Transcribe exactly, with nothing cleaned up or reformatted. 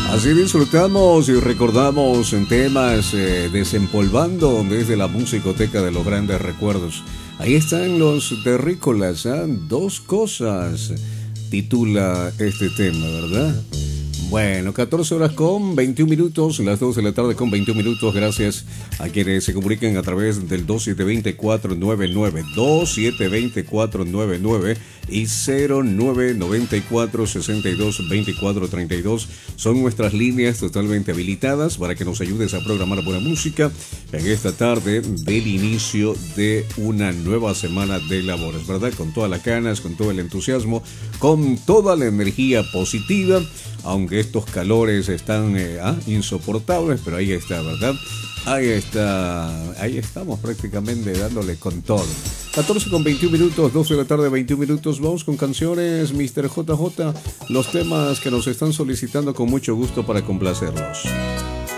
Así disfrutamos y recordamos en temas eh, desempolvando desde la musicoteca de los grandes recuerdos. Ahí están los terrícolas, ¿eh? Dos cosas titula este tema, ¿verdad? Bueno, catorce horas con veintiún minutos, las dos de la tarde con veintiún minutos. Gracias a quienes se comunican a través del dos siete dos cuatro nueve nueve, dos siete dos cuatro nueve nueve y cero nueve nueve cuatro, seis dos, veinticuatro treinta y dos. Son nuestras líneas totalmente habilitadas para que nos ayudes a programar buena música en esta tarde del inicio de una nueva semana de labores, ¿verdad? Con todas las ganas, con todo el entusiasmo, con toda la energía positiva, aunque estos calores están eh, ah, insoportables, pero ahí está, ¿verdad? Ahí está, ahí estamos prácticamente dándole con todo. catorce con veintiún minutos, doce de la tarde, veintiún minutos. Vamos con canciones, mister J J, los temas que nos están solicitando con mucho gusto para complacerlos.